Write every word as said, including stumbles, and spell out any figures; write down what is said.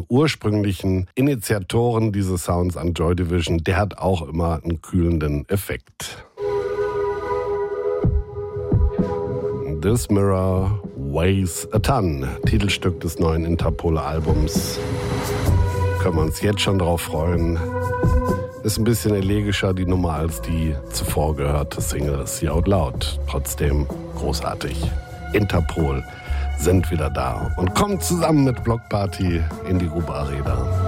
ursprünglichen Initiatoren dieses Sounds an Joy Division, der hat auch immer einen kühlenden Effekt. This Mirror Weighs a Ton, Titelstück des neuen Interpol-Albums. Können wir uns jetzt schon drauf freuen. Ist ein bisschen elegischer die Nummer als die zuvor gehörte Single See Out Loud. Trotzdem großartig. Interpol sind wieder da und kommt zusammen mit Block Party in die Gruppe Arena.